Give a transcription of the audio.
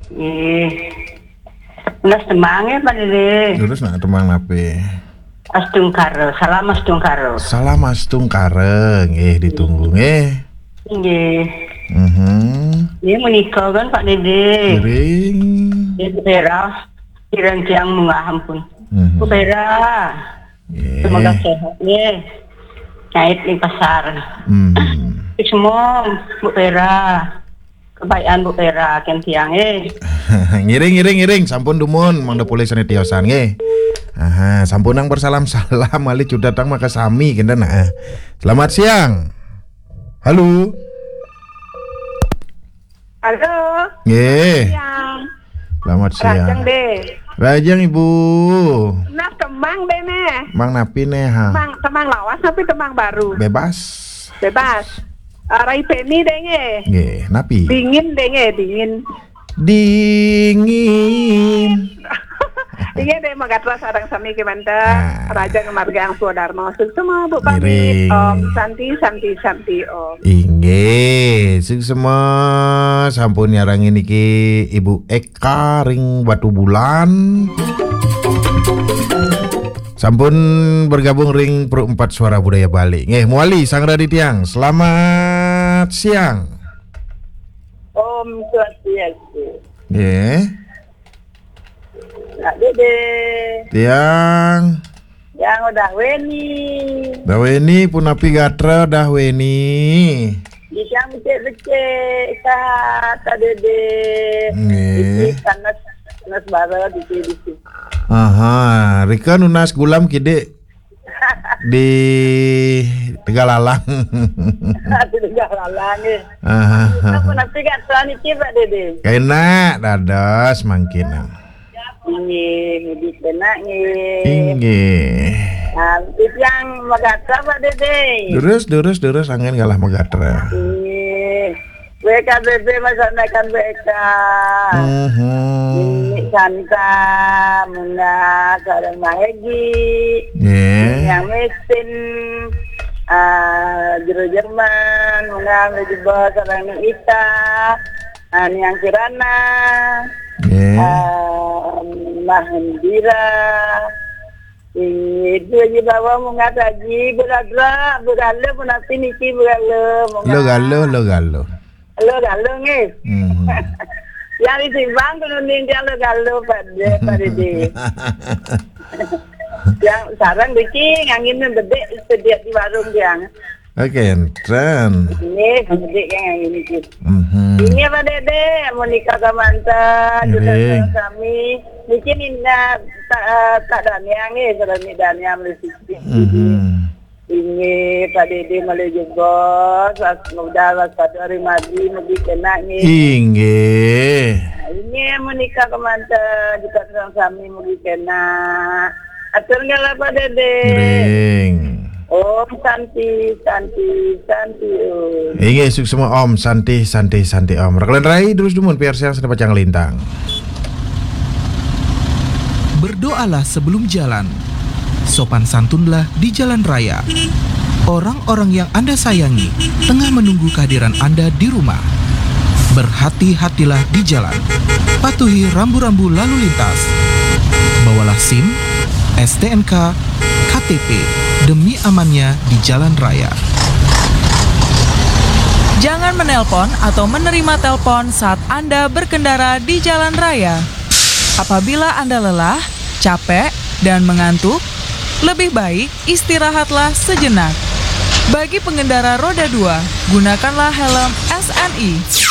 Nas temange Pak Dede. Terus nak temang nape? Astung karo, salam astung karo. Salam astung kareng, ditunggu Nggih. Ini menikah kan Pak Dede. Kering. Di daerah kirang tiang munggah ampun. Bu Pera. Semoga sehat nggih. Kait di pasar. Semua Bu Pera. Kebaikan Bu Pera ken tiang Ngiring sampun dumun mangda polisi tiosan sampun nang bersalam-salam ali cu datang maka sami kenda nah. Selamat siang. Halo. Halo. Nggih. Selamat siang. Rajang deh. Rajang Ibu. Nah temang deh nih. Mang napi nih ha. Temang lawas tapi temang baru. Bebas. Rai Penny deh Nggih, napi. Dingin deh dingin. Iya deh magatra sarang sami kemanta raja kemarga ang Sudarma semua Bu pamit Om Santi Om. Inggih, semua sampun nyarang niki Ibu Eka ring Batu Bulan. Sampun bergabung ring Pro 4 Suara Budaya Bali. Nggih, Muali Sang Raditiang. Selamat siang. Om Swastiastu. Nggih. Nak Dede. Tiang. Yang udah Weni. Dah Weni pun api gatra dah Weni. Yang becek kata Dede. Nggih. Iki kanas bara di. Aha, Rika nunas gulam kide di Tegalalang. Di Tegalalang. Aha. Nanti kat sana iki Pak Dede. Kena dados mangkin. Ini di kena ni. Inggih. Nanti yang magatra Pak Dede. Durus angin galah magatra. WKBB masakan WK. Ini Santa Muna Sarang Mahegi. Yang mesin Jero Jerman Muna Mejiba Sarang Ita. Yang Kirana. Mahendira. Itu aja bawa mengataji beragla pun nanti niki beragla. Lo galo. Lo nggih. Yang ditimbang kudu ninja lo galo pada Dede. Yang sarang diki angin gede sediak di warung yang. Oke, tren. Ini gede yang ini gitu. Ini apa Dede? Mau nikah ke mantan, juga kami. Mungkin indah tak daniang serani daniang mesti. Ini Pak Dede malih juga mudah waspada rimadi mugi kena ni. Inggih. Ini menikah ke mantan juga serang sami mugi kena. Atur ngala Pak Dede. Ring. Om Santi. Inggih suk semua Om Santi Om. Rekalan rai terus dumun biar siang sedang pacang lintang. Berdoalah sebelum jalan. Sopan santunlah di jalan raya. Orang-orang yang Anda sayangi tengah menunggu kehadiran Anda di rumah. Berhati-hatilah di jalan. Patuhi rambu-rambu lalu lintas. Bawalah SIM, STNK, KTP demi amannya di jalan raya. Jangan menelpon atau menerima telepon saat Anda berkendara di jalan raya. Apabila Anda lelah, capek, dan mengantuk, lebih baik istirahatlah sejenak. Bagi pengendara roda 2, gunakanlah helm SNI.